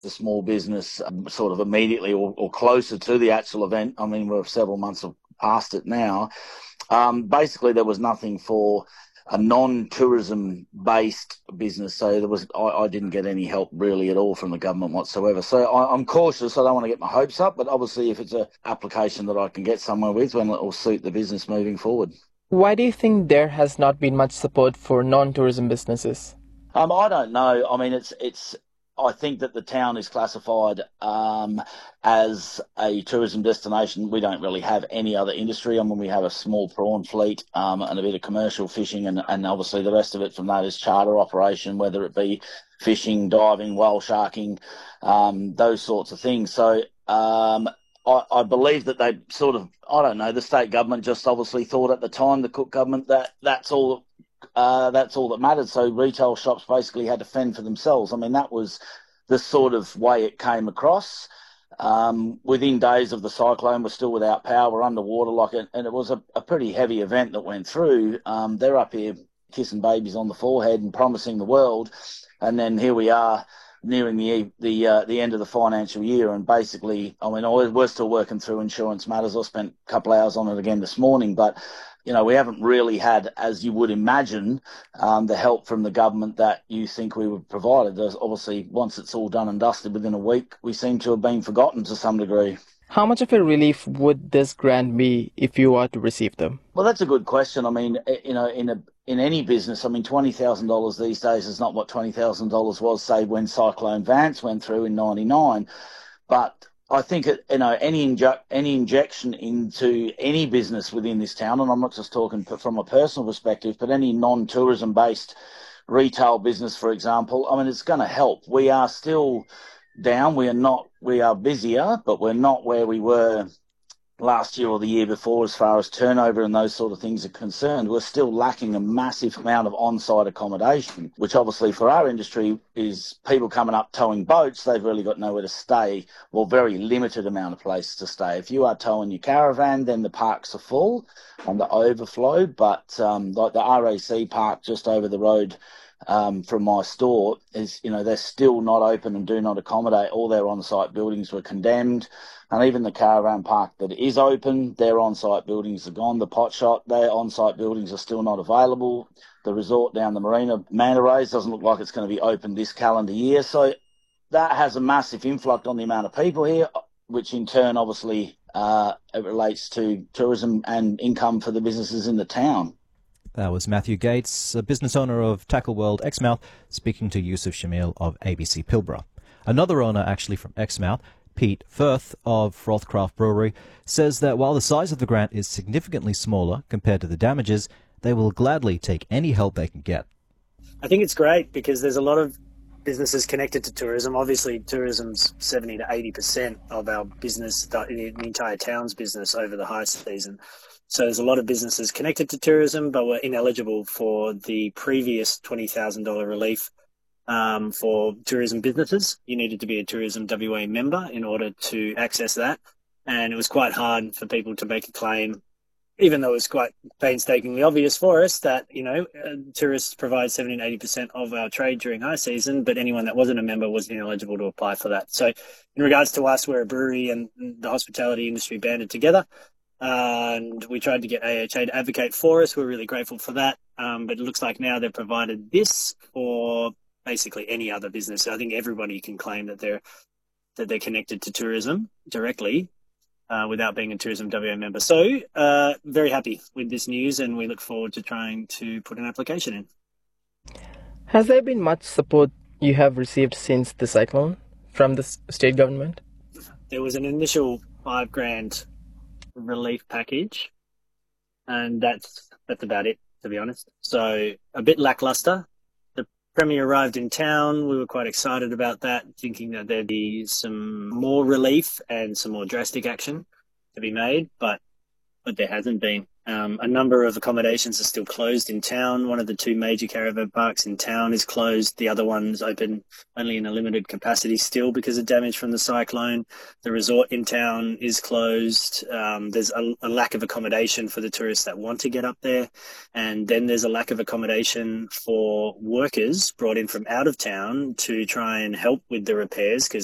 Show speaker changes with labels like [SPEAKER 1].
[SPEAKER 1] the small business sort of immediately or closer to the actual event. I mean, we're several months past it now. Basically, there was nothing for a non-tourism based business, so I didn't get any help really at all from the government whatsoever. So I'm cautious. I don't want to get my hopes up, but obviously if it's an application that I can get somewhere with, then it will suit the business moving forward.
[SPEAKER 2] Why do you think there has not been much support for non-tourism businesses?
[SPEAKER 1] I don't know. I mean, I think that the town is classified as a tourism destination. We don't really have any other industry. I mean, we have a small prawn fleet and a bit of commercial fishing, and obviously the rest of it from that is charter operation, whether it be fishing, diving, whale sharking, those sorts of things. So I believe that they sort of, I don't know, the state government just obviously thought at the time, the Cook government, that's all that mattered. So retail shops basically had to fend for themselves. I mean, that was the sort of way it came across. Within days of the cyclone, we're still without power, we're underwater, and it was a pretty heavy event that went through. They're up here kissing babies on the forehead and promising the world, and then here we are nearing the end of the financial year, and basically, I mean, we're still working through insurance matters. I spent a couple of hours on it again this morning, but we haven't really had, as you would imagine, the help from the government that you think we would provide. There's obviously, once it's all done and dusted within a week, we seem to have been forgotten to some degree.
[SPEAKER 2] How much of a relief would this grant be if you were to receive them?
[SPEAKER 1] Well, that's a good question. I mean, in any business, I mean, $20,000 these days is not what $20,000 was, say, when Cyclone Vance went through in '99. But I think any injection into any business within this town, and I'm not just talking from a personal perspective, but any non-tourism based retail business, for example, I mean, it's going to help. We are still down. We are busier, but we're not where we were last year or the year before as far as turnover and those sort of things are concerned. We're still lacking a massive amount of on-site accommodation, which obviously for our industry is people coming up towing boats. They've really got nowhere to stay, or very limited amount of places to stay. If you are towing your caravan, then the parks are full and the overflow, but like the RAC park just over the road from my store is, they're still not open and do not accommodate. All their on-site buildings were condemned. And even the caravan park that is open, their on-site buildings are gone. The pot shot, their on-site buildings are still not available. The resort down the marina, Manta Rays, doesn't look like it's going to be open this calendar year. So that has a massive influx on the amount of people here, which in turn obviously it relates to tourism and income for the businesses in the town.
[SPEAKER 3] That was Matthew Gates, a business owner of Tackle World Exmouth, speaking to Yusuf Shamil of ABC Pilbara. Another owner actually from Exmouth, Pete Firth of Frothcraft Brewery, says that while the size of the grant is significantly smaller compared to the damages, they will gladly take any help they can get.
[SPEAKER 4] I think it's great because there's a lot of businesses connected to tourism. Obviously, tourism's 70 to 80% of our business, the entire town's business over the high season. So there's a lot of businesses connected to tourism, but were ineligible for the previous $20,000 relief for tourism businesses. You needed to be a Tourism WA member in order to access that. And it was quite hard for people to make a claim, even though it was quite painstakingly obvious for us that, tourists provide 70 and 80% of our trade during high season, but anyone that wasn't a member was ineligible to apply for that. So in regards to us, we're a brewery and the hospitality industry banded together. And we tried to get AHA to advocate for us. We're really grateful for that. But it looks like now they've provided this for basically any other business. So I think everybody can claim that they're connected to tourism directly without being a Tourism WA member. So very happy with this news, and we look forward to trying to put an application in.
[SPEAKER 2] Has there been much support you have received since the cyclone from the state government?
[SPEAKER 4] There was an initial $5,000 relief package, and that's about it, to be honest. So a bit lackluster. The Premier arrived in town. We were quite excited about that, thinking that there'd be some more relief and some more drastic action to be made, but there hasn't been. A number of accommodations are still closed in town. One of the two major caravan parks in town is closed. The other one's open only in a limited capacity still because of damage from the cyclone. The resort in town is closed. There's a lack of accommodation for the tourists that want to get up there. And then there's a lack of accommodation for workers brought in from out of town to try and help with the repairs, because